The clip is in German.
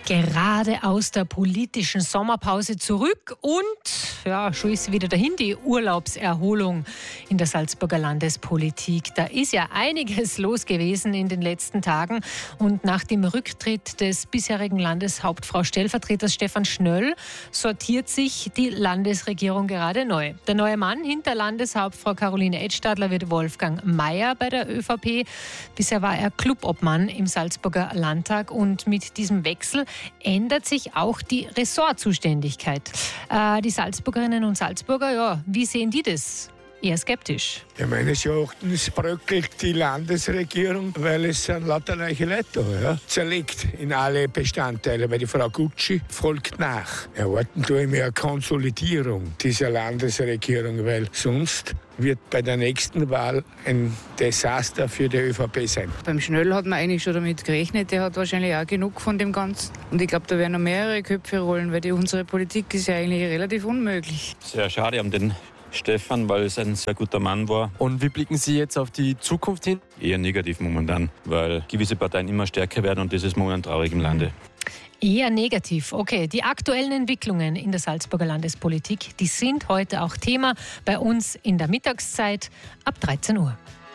Gerade aus der politischen Sommerpause zurück und schon ist wieder dahin die Urlaubserholung in der Salzburger Landespolitik. Da ist ja einiges los gewesen in den letzten Tagen und nach dem Rücktritt des bisherigen Landeshauptfrau-Stellvertreters Stefan Schnöll sortiert sich die Landesregierung gerade neu. Der neue Mann hinter Landeshauptfrau Caroline Edstadler wird Wolfgang Maier bei der ÖVP. Bisher war er Clubobmann im Salzburger Landtag und mit diesem Wechsel ändert sich auch die Ressortzuständigkeit. Die Salzburgerinnen und Salzburger, wie sehen die das? Eher skeptisch. Ja, meines Erachtens bröckelt die Landesregierung, weil es sind lauter neue Leute da, ja. Zerlegt in alle Bestandteile, weil die Frau Gutschi folgt nach. Erwarten tue ich mir eine Konsolidierung dieser Landesregierung, weil sonst wird bei der nächsten Wahl ein Desaster für die ÖVP sein. Beim Schnöll hat man eigentlich schon damit gerechnet, der hat wahrscheinlich auch genug von dem Ganzen. Und ich glaube, da werden noch mehrere Köpfe rollen, weil unsere Politik ist ja eigentlich relativ unmöglich. Sehr schade um den Stefan, weil es ein sehr guter Mann war. Und wie blicken Sie jetzt auf die Zukunft hin? Eher negativ momentan, weil gewisse Parteien immer stärker werden und das ist momentan traurig im Lande. Eher negativ. Okay, die aktuellen Entwicklungen in der Salzburger Landespolitik, die sind heute auch Thema bei uns in der Mittagszeit ab 13 Uhr.